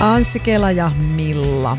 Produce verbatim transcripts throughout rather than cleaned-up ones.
Anssi Kela ja Milla.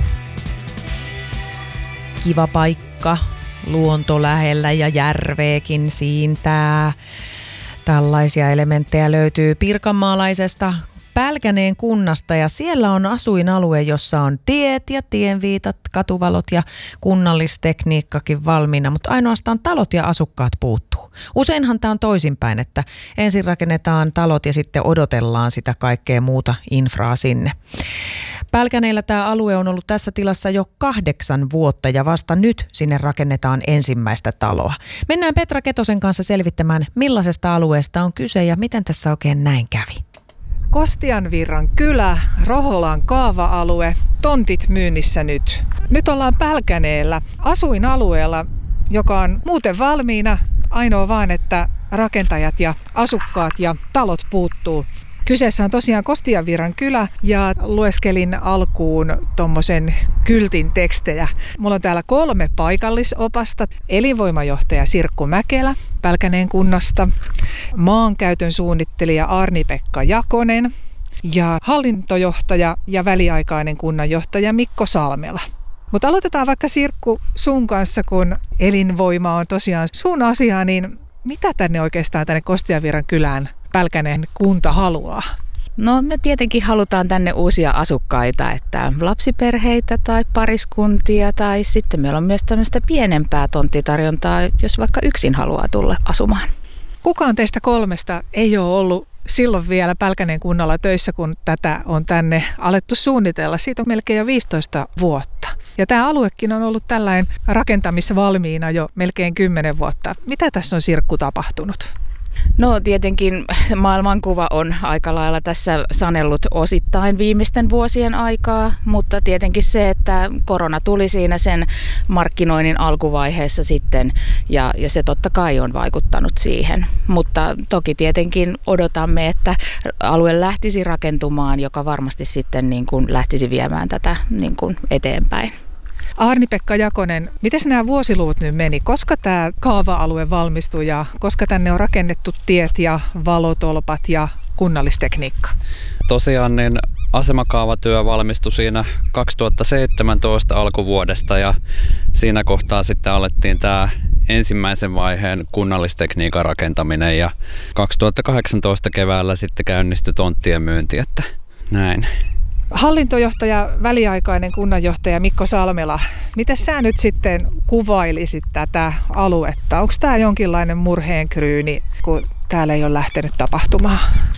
Kiva paikka, luonto lähellä ja järveekin siintää. Tällaisia elementtejä löytyy pirkanmaalaisesta Pälkäneen kunnasta ja siellä on asuinalue, jossa on tiet ja tienviitat, katuvalot ja kunnallistekniikkakin valmiina, mutta ainoastaan talot ja asukkaat puuttuu. Useinhan tämä on toisinpäin, että ensin rakennetaan talot ja sitten odotellaan sitä kaikkea muuta infraa sinne. Pälkäneellä tämä alue on ollut tässä tilassa jo kahdeksan vuotta ja vasta nyt sinne rakennetaan ensimmäistä taloa. Mennään Petra Ketosen kanssa selvittämään, millaisesta alueesta on kyse ja miten tässä oikein näin kävi. Kostianvirran kylä, Roholan kaava-alue, tontit myynnissä nyt. Nyt ollaan Pälkäneellä, asuinalueella, joka on muuten valmiina. Ainoa vaan, että rakentajat ja asukkaat ja talot puuttuu. Kyseessä on tosiaan Kostianvirran kylä ja lueskelin alkuun tommosen kyltin tekstejä. Mulla on täällä kolme paikallisopasta. Elinvoimajohtaja Sirkku Mäkelä Pälkäneen kunnasta, maankäytön suunnittelija Arni-Pekka Jakonen ja hallintojohtaja ja väliaikainen kunnanjohtaja Mikko Salmela. Mutta aloitetaan vaikka Sirkku sun kanssa, kun elinvoima on tosiaan sun asia, niin mitä tänne oikeastaan tänne Kostianvirran kylään Pälkäneen kunta haluaa? No me tietenkin halutaan tänne uusia asukkaita, että lapsiperheitä tai pariskuntia tai sitten meillä on myös tämmöistä pienempää tonttitarjontaa, jos vaikka yksin haluaa tulla asumaan. Kukaan teistä kolmesta ei ole ollut silloin vielä Pälkäneen kunnalla töissä, kun tätä on tänne alettu suunnitella. Siitä on melkein jo viisitoista vuotta. Ja tämä aluekin on ollut tällainen rakentamisvalmiina jo melkein kymmenen vuotta. Mitä tässä on Sirkku tapahtunut? No tietenkin maailmankuva on aika lailla tässä sanellut osittain viimeisten vuosien aikaa, mutta tietenkin se, että korona tuli siinä sen markkinoinnin alkuvaiheessa sitten ja, ja se totta kai on vaikuttanut siihen. Mutta toki tietenkin odotamme, että alue lähtisi rakentumaan, joka varmasti sitten niin kuin lähtisi viemään tätä niin kuin eteenpäin. Arni-Pekka Jakonen, miten nämä vuosiluvut nyt meni? Koska tämä kaava-alue valmistui ja koska tänne on rakennettu tiet ja valotolpat ja kunnallistekniikka? Tosiaan niin asemakaavatyö valmistui siinä kaksituhattaseitsemäntoista alkuvuodesta ja siinä kohtaa sitten alettiin tämä ensimmäisen vaiheen kunnallistekniikan rakentaminen ja kaksituhattakahdeksantoista keväällä sitten käynnistyi tonttien myynti, että näin. Hallintojohtaja, väliaikainen kunnanjohtaja Mikko Salmela, miten sä nyt sitten kuvailisit tätä aluetta? Onko tämä jonkinlainen murheenkryyni, kun täällä ei ole lähtenyt tapahtumaan?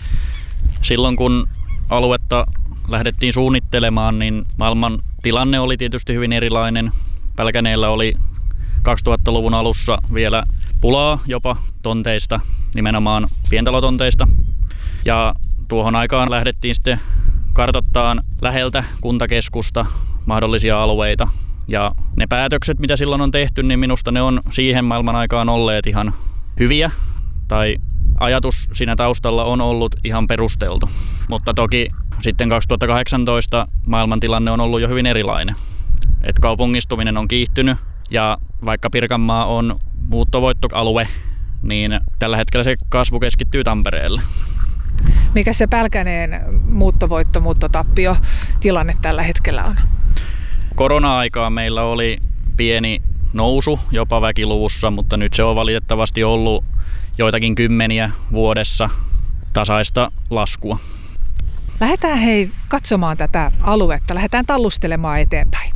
Silloin kun aluetta lähdettiin suunnittelemaan, niin maailman tilanne oli tietysti hyvin erilainen. Pälkäneellä oli kaksituhattaluvun alussa vielä pulaa jopa tonteista, nimenomaan pientalotonteista. Ja tuohon aikaan lähdettiin sitten kartoittaa läheltä kuntakeskusta mahdollisia alueita. Ja ne päätökset, mitä silloin on tehty, niin minusta ne on siihen maailman aikaan olleet ihan hyviä. Tai ajatus siinä taustalla on ollut ihan perusteltu. Mutta toki sitten kaksituhattakahdeksantoista maailmantilanne on ollut jo hyvin erilainen. Et kaupungistuminen on kiihtynyt ja vaikka Pirkanmaa on muuttovoittoalue, niin tällä hetkellä se kasvu keskittyy Tampereelle. Mikä se Pälkäneen muuttovoitto, muuttotappio tilanne tällä hetkellä on? Korona-aikaan meillä oli pieni nousu jopa väkiluvussa, mutta nyt se on valitettavasti ollut joitakin kymmeniä vuodessa tasaista laskua. Lähdetään hei katsomaan tätä aluetta, lähdetään tallustelemaan eteenpäin.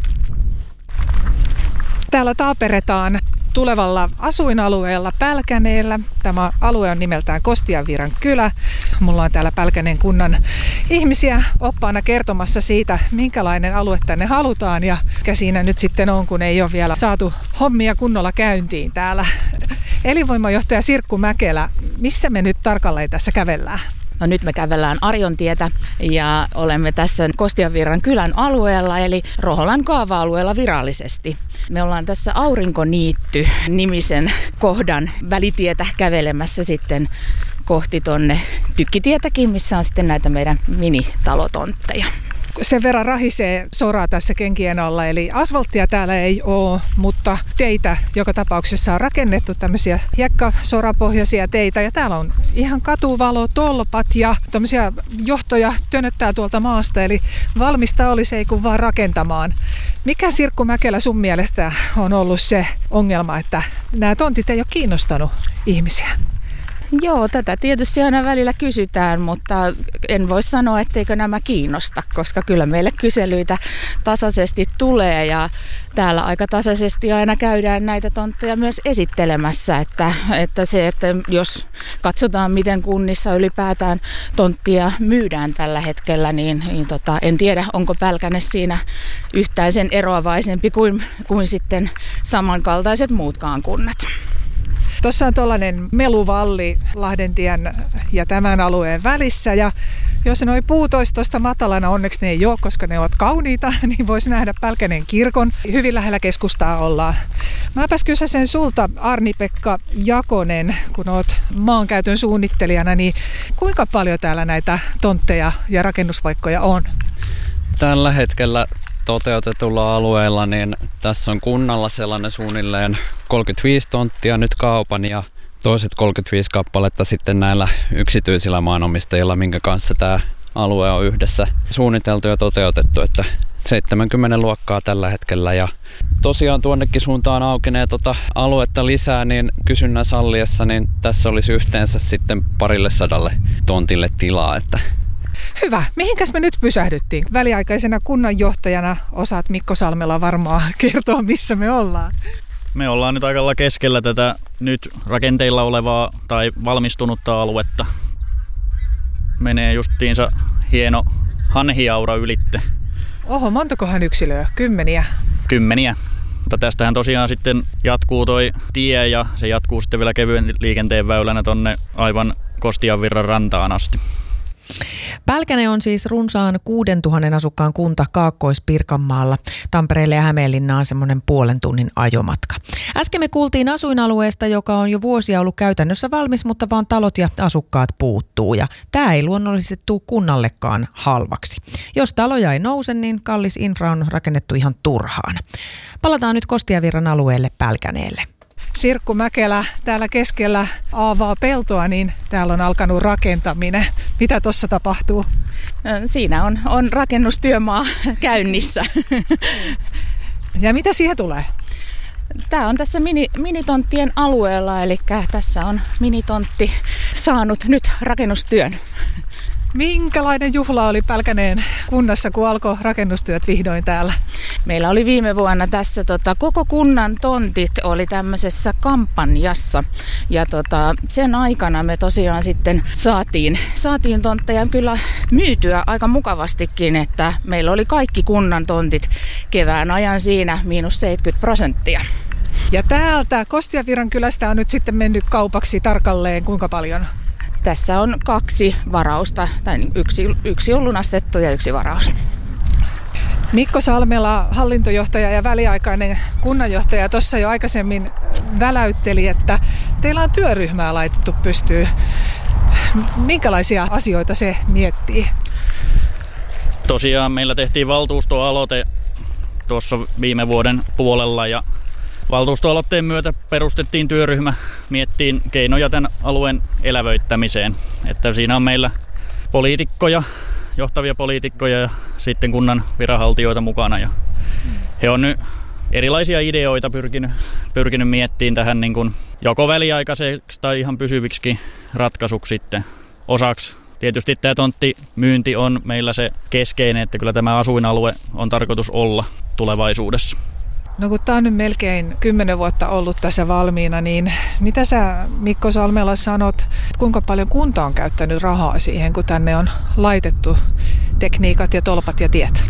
Täällä taaperetaan tulevalla asuinalueella Pälkäneellä. Tämä alue on nimeltään Kostianvirran kylä. Mulla on täällä Pälkäneen kunnan ihmisiä oppaana kertomassa siitä, minkälainen alue tänne halutaan ja mikä siinä nyt sitten on, kun ei ole vielä saatu hommia kunnolla käyntiin täällä. Elinvoimajohtaja Sirkku Mäkelä, missä me nyt tarkalleen tässä kävellään? No nyt me kävellään Arjontietä ja olemme tässä Kostianvirran kylän alueella eli Roholan kaava-alueella virallisesti. Me ollaan tässä Aurinkoniitty-nimisen kohdan välitietä kävelemässä sitten kohti tonne Tykkitietäkin, missä on sitten näitä meidän minitalotontteja. Sen verran rahisee soraa tässä kenkien alla, eli asfalttia täällä ei ole, mutta teitä joka tapauksessa on rakennettu, tämmöisiä hiekkasorapohjaisia teitä, ja täällä on ihan katuvalo, tolpat ja tämmöisiä johtoja tönöttää tuolta maasta, eli valmista olisi ei kun vaan rakentamaan. Mikä, Sirkku Mäkelä, sun mielestä on ollut se ongelma, että nämä tontit ei ole kiinnostanut ihmisiä? Joo, tätä tietysti aina välillä kysytään, mutta en voi sanoa, etteikö nämä kiinnosta, koska kyllä meille kyselyitä tasaisesti tulee ja täällä aika tasaisesti aina käydään näitä tontteja myös esittelemässä, että, että se, että jos katsotaan miten kunnissa ylipäätään tonttia myydään tällä hetkellä, niin, niin tota, en tiedä onko Pälkäne siinä yhtään sen eroavaisempi kuin, kuin sitten samankaltaiset muutkaan kunnat. Tuossa on tuollainen meluvalli Lahdentien ja tämän alueen välissä, ja jos noi puut olisi tuosta matalana, onneksi ne ei ole, koska ne ovat kauniita, niin voisi nähdä Pälkäneen kirkon. Hyvin lähellä keskustaa ollaan. Mäpäs kysäsen sulta, Arni-Pekka Jakonen, kun olet maankäytön suunnittelijana, niin kuinka paljon täällä näitä tontteja ja rakennuspaikkoja on? Tällä hetkellä toteutetulla alueella, niin tässä on kunnalla sellainen suunnilleen kolmekymmentäviisi tonttia nyt kaupan ja toiset kolmekymmentäviisi kappaletta sitten näillä yksityisillä maanomistajilla, minkä kanssa tämä alue on yhdessä suunniteltu ja toteutettu, että seitsemänkymmentä luokkaa tällä hetkellä. Ja tosiaan tuonnekin suuntaan aukenee tuota aluetta lisää, niin kysynnän salliessa, niin tässä olisi yhteensä sitten parille sadalle tontille tilaa, että hyvä. Mihinkäs me nyt pysähdyttiin? Väliaikaisena kunnanjohtajana osaat Mikko Salmela varmaan kertoa, missä me ollaan. Me ollaan nyt aika lailla keskellä tätä nyt rakenteilla olevaa tai valmistunutta aluetta. Menee justiinsa hieno hanhiaura ylitte. Oho, montakohan yksilöä? Kymmeniä? Kymmeniä. Mutta tästähän tosiaan sitten jatkuu toi tie ja se jatkuu sitten vielä kevyen liikenteen väylänä tonne aivan Kostianvirran rantaan asti. Pälkäne on siis runsaan kuudentuhannen asukkaan kunta Kaakkois-Pirkanmaalla. Tampereelle ja Hämeenlinnaan semmoinen puolen tunnin ajomatka. Äsken me kuultiin asuinalueesta, joka on jo vuosia ollut käytännössä valmis, mutta vaan talot ja asukkaat puuttuu. Ja tämä ei luonnollisesti tule kunnallekaan halvaksi. Jos taloja ei nouse, niin kallis infra on rakennettu ihan turhaan. Palataan nyt Kostianvirran alueelle Pälkäneelle. Sirkku Mäkelä täällä keskellä aavaa peltoa, niin täällä on alkanut rakentaminen. Mitä tuossa tapahtuu? Siinä on, on rakennustyömaa käynnissä. Ja mitä siihen tulee? Tämä on tässä mini, minitonttien alueella, eli tässä on minitontti saanut nyt rakennustyön. Minkälainen juhla oli Pälkäneen kunnassa, kun alkoi rakennustyöt vihdoin täällä? Meillä oli viime vuonna tässä tota, koko kunnan tontit oli tämmöisessä kampanjassa. Ja tota, sen aikana me tosiaan sitten saatiin, saatiin tontteja kyllä myytyä aika mukavastikin, että meillä oli kaikki kunnan tontit kevään ajan siinä miinus seitsemänkymmentä prosenttia. Ja täältä Kostianvirran kylästä on nyt sitten mennyt kaupaksi tarkalleen kuinka paljon? Tässä on kaksi varausta, tai yksi, yksi on lunastettu ja yksi varaus. Mikko Salmela, hallintojohtaja ja väliaikainen kunnanjohtaja, tuossa jo aikaisemmin väläytteli, että teillä on työryhmää laitettu pystyyn. Minkälaisia asioita se miettii? Tosiaan meillä tehtiin valtuustoaloite tuossa viime vuoden puolella ja valtuustoaloitteen myötä perustettiin työryhmä miettiin keinoja tämän alueen elävöittämiseen. Että siinä on meillä poliitikkoja, johtavia poliitikkoja ja sitten kunnan viranhaltijoita mukana. Ja he on nyt erilaisia ideoita pyrkinyt, pyrkinyt miettimään tähän niin kuin joko väliaikaiseksi tai ihan pysyviksi ratkaisuksi sitten osaksi. Tietysti tämä tonttimyynti on meillä se keskeinen, että kyllä tämä asuinalue on tarkoitus olla tulevaisuudessa. No kun tämä on nyt melkein kymmenen vuotta ollut tässä valmiina, niin mitä sä Mikko Salmela sanot, kuinka paljon kunta on käyttänyt rahaa siihen, kun tänne on laitettu tekniikat ja tolpat ja tiet?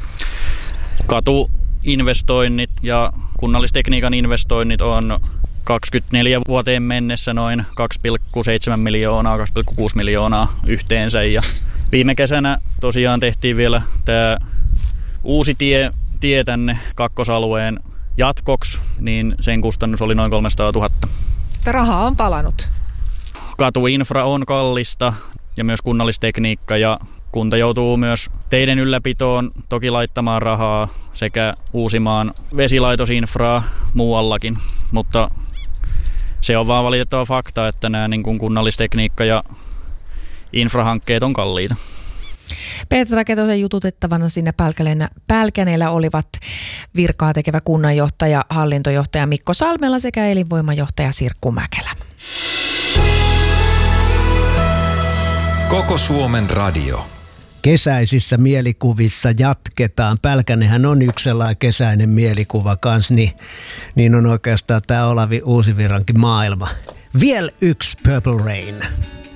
Katuinvestoinnit ja kunnallistekniikan investoinnit on kaksikymmentäneljä vuoteen mennessä noin kaksi pilkku seitsemän miljoonaa, kaksi pilkku kuusi miljoonaa yhteensä. Ja viime kesänä tosiaan tehtiin vielä tämä uusi tie, tie tänne kakkosalueen jatkoksi, niin sen kustannus oli noin kolmesataatuhatta. Rahaa on palanut. Katuinfra on kallista ja myös kunnallistekniikka ja kunta joutuu myös teiden ylläpitoon toki laittamaan rahaa sekä uusimaan vesilaitosinfraa muuallakin, mutta se on vaan valitettava fakta, että nämä niin kuin kunnallistekniikka- ja infrahankkeet on kalliita. Petra Ketosen jututettavana sinne Pälkäneellä, Pälkäneellä olivat virkaa tekevä kunnanjohtaja, hallintojohtaja Mikko Salmela sekä elinvoimajohtaja Sirkku Mäkelä. Koko Suomen radio. Kesäisissä mielikuvissa jatketaan. Pälkänehän on yksi sellainen kesäinen mielikuva kanssa, niin, niin on oikeastaan tämä Olavi Uusivirrankin maailma. Vielä yksi Purple Rain.